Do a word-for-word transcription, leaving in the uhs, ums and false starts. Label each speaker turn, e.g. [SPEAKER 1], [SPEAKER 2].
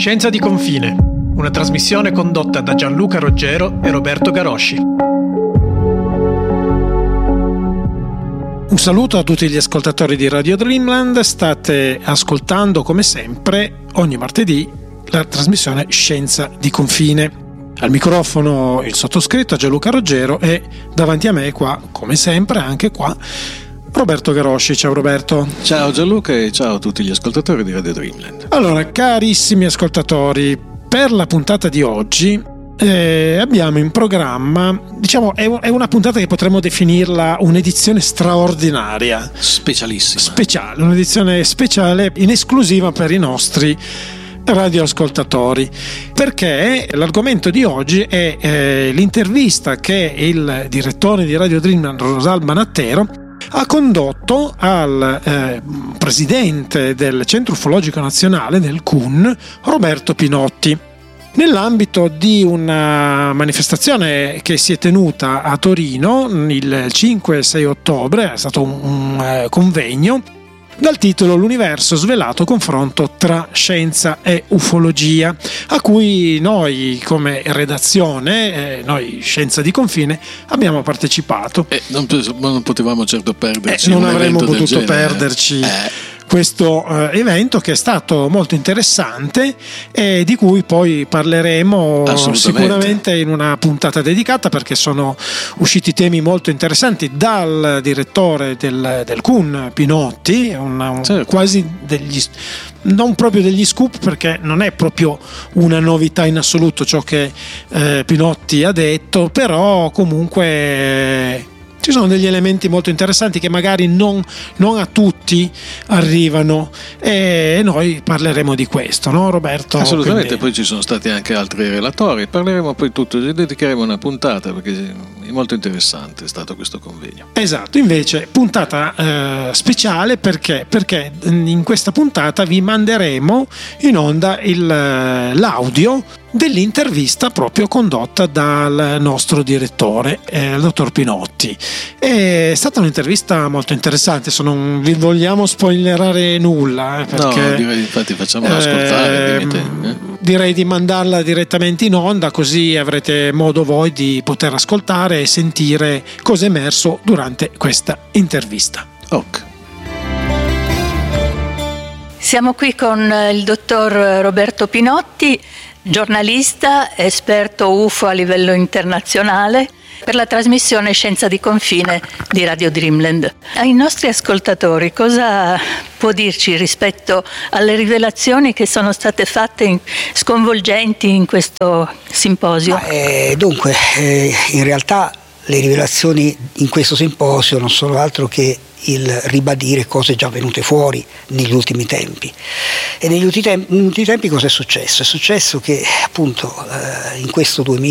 [SPEAKER 1] Scienza di confine, una trasmissione condotta da Gianluca Roggero e Roberto Garosci. Un saluto a tutti gli ascoltatori di Radio Dreamland. State ascoltando come sempre ogni martedì la trasmissione Scienza di confine. Al microfono il sottoscritto Gianluca Roggero e davanti a me qua, come sempre, anche qua Roberto Garosci. Ciao Roberto.
[SPEAKER 2] Ciao Gianluca e ciao a tutti gli ascoltatori di Radio Dreamland.
[SPEAKER 1] Allora, carissimi ascoltatori, per la puntata di oggi eh, abbiamo in programma, diciamo, è, è una puntata che potremmo definirla un'edizione straordinaria.
[SPEAKER 2] Specialissima.
[SPEAKER 1] Speciale, un'edizione speciale in esclusiva per i nostri radioascoltatori, perché l'argomento di oggi è eh, l'intervista che il direttore di Radio Dreamland, Rosalba Nattero, ha condotto al eh, presidente del Centro Ufologico Nazionale, del C U N, Roberto Pinotti, nell'ambito di una manifestazione che si è tenuta a Torino il cinque e sei ottobre. È stato un, un uh, convegno dal titolo L'universo svelato, confronto tra scienza e ufologia, a cui noi come redazione, eh, noi Scienza di confine, abbiamo partecipato.
[SPEAKER 2] Eh, non, non potevamo certo perderci.
[SPEAKER 1] Eh, non avremmo potuto perderci eh. questo eh, evento, che è stato molto interessante e di cui poi parleremo sicuramente in una puntata dedicata, perché sono usciti temi molto interessanti dal direttore del, del C U N, Pinotti, una, un, certo. quasi degli, non proprio degli scoop, perché non è proprio una novità in assoluto ciò che eh, Pinotti ha detto, però comunque eh, ci sono degli elementi molto interessanti che magari non, non a tutti arrivano, e noi parleremo di questo, no Roberto?
[SPEAKER 2] Assolutamente.
[SPEAKER 1] Quindi...
[SPEAKER 2] poi ci sono stati anche altri relatori, parleremo poi tutto, dedicheremo una puntata, perché è molto interessante è stato questo convegno.
[SPEAKER 1] Esatto, invece puntata eh, speciale perché? Perché in questa puntata vi manderemo in onda il, l'audio dell'intervista proprio condotta dal nostro direttore, eh, il dottor Pinotti. È stata un'intervista molto interessante, se non vi vogliamo spoilerare nulla, eh, perché,
[SPEAKER 2] no, direi, infatti facciamola ascoltare.
[SPEAKER 1] Eh,
[SPEAKER 2] te, eh?
[SPEAKER 1] Direi di mandarla direttamente in onda, così avrete modo voi di poter ascoltare e sentire cosa è emerso durante questa intervista.
[SPEAKER 2] Ok.
[SPEAKER 3] Siamo qui con il dottor Roberto Pinotti, giornalista, esperto U F O a livello internazionale, per la trasmissione Scienza di confine di Radio Dreamland. Ai nostri ascoltatori, cosa può dirci rispetto alle rivelazioni che sono state fatte in, sconvolgenti in questo simposio?
[SPEAKER 4] Ma, eh, dunque, eh, in realtà le rivelazioni in questo simposio non sono altro che il ribadire cose già venute fuori negli ultimi tempi. E negli ultimi tempi, negli ultimi tempi cosa è successo? È successo che appunto eh, in questo duemila